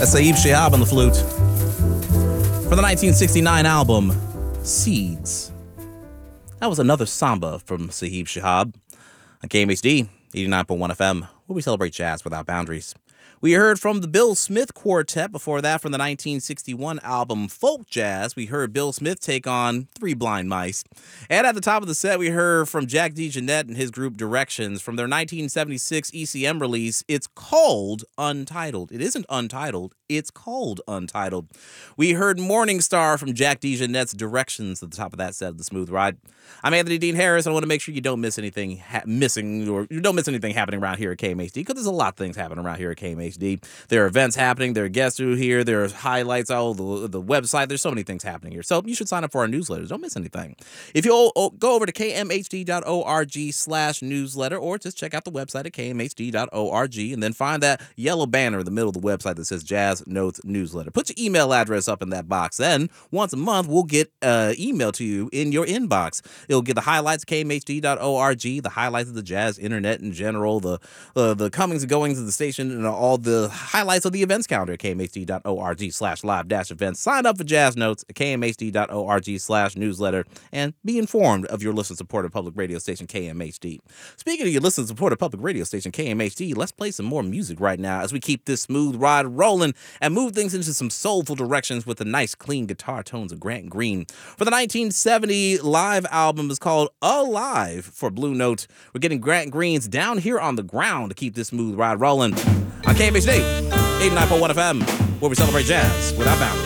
That's Saeed Shihab on the flute. From the 1969 album, Seeds. That was another samba from Saeed Shihab on KMHD 89.1 FM, where we celebrate jazz without boundaries. We heard from the Bill Smith Quartet. Before that, from the 1961 album Folk Jazz, we heard Bill Smith take on Three Blind Mice. And at the top of the set, we heard from Jack DeJohnette and his group Directions from their 1976 ECM release. It's called Untitled. It isn't untitled. It's called Untitled. We heard Morning Star from Jack DeJohnette's Directions at the top of that set of the Smooth Ride. I'm Anthony Dean Harris. I want to make sure you don't miss anything you don't miss anything happening around here at KMHD, because there's a lot of things happening around here at KMHD. There are events happening. There are guests who are here. There are highlights all the website. There's so many things happening here. So you should sign up for our newsletters. Don't miss anything. If you'll go over to kmhd.org/newsletter, or just check out the website at kmhd.org and then find that yellow banner in the middle of the website that says Jazz Notes Newsletter. Put your email address up in that box. Then once a month, we'll get email to you in your inbox. It'll get the highlights of kmhd.org, the highlights of the jazz internet in general, the comings and goings of the station, and all the highlights of the events calendar at kmhd.org/live-events. Sign up for Jazz Notes at kmhd.org/newsletter and be informed of your listener-supported public radio station, KMHD. Speaking of your listener-supported public radio station, KMHD, let's play some more music right now as we keep this smooth ride rolling and move things into some soulful directions with the nice, clean guitar tones of Grant Green. For the 1970 live album is called Alive for Blue Note. We're getting Grant Green's Down Here on the Ground to keep this smooth ride rolling on KMHD 89.1 FM, where we celebrate jazz without boundaries.